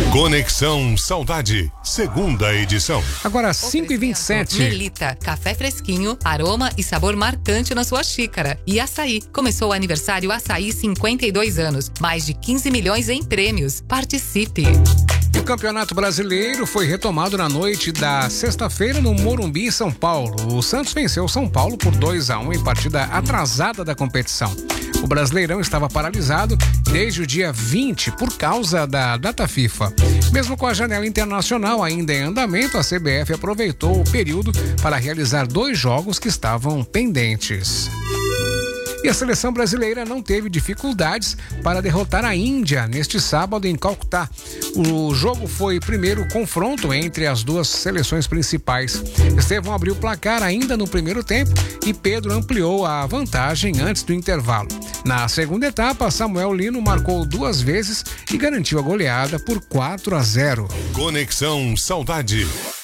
Conexão Saudade, segunda edição. Agora 5h27. Melita, café fresquinho, aroma e sabor marcante na sua xícara. E Açaí, começou o aniversário Açaí 52 anos, mais de 15 milhões em prêmios. Participe! O Campeonato Brasileiro foi retomado na noite da sexta-feira no Morumbi, em São Paulo. O Santos venceu o São Paulo por 2-1 em partida atrasada da competição. O Brasileirão estava paralisado desde o dia 20 por causa da data FIFA. Mesmo com a janela internacional ainda em andamento, a CBF aproveitou o período para realizar 2 jogos que estavam pendentes. E a seleção brasileira não teve dificuldades para derrotar a Índia neste sábado em Calcutá. O jogo foi o primeiro confronto entre as duas seleções principais. Estevão abriu o placar ainda no primeiro tempo e Pedro ampliou a vantagem antes do intervalo. Na segunda etapa, Samuel Lino marcou 2 vezes e garantiu a goleada por 4-0. Conexão Saudade.